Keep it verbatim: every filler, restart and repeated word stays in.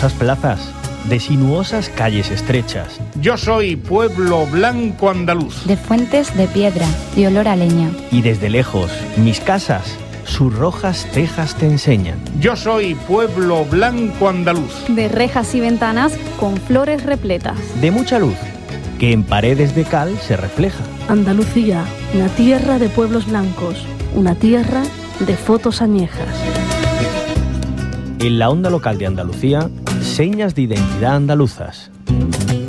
espaciosas plazas, de sinuosas calles estrechas. Yo soy pueblo blanco andaluz. De fuentes de piedra, de olor a leña. Y desde lejos, mis casas, sus rojas tejas te enseñan. Yo soy pueblo blanco andaluz. De rejas y ventanas con flores repletas. De mucha luz, que en paredes de cal se refleja. Andalucía, una tierra de pueblos blancos, una tierra de fotos añejas. En la onda local de Andalucía, señas de identidad andaluzas.